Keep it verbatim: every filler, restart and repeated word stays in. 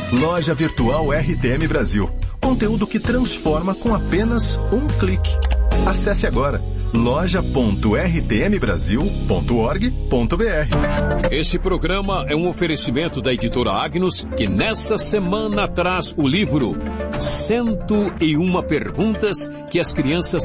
Loja Virtual R T M Brasil. Conteúdo que transforma com apenas um clique. Acesse agora loja ponto r t m brasil ponto org ponto b r. Este programa é um oferecimento da editora Agnus, que nessa semana traz o livro cento e uma Perguntas que as Crianças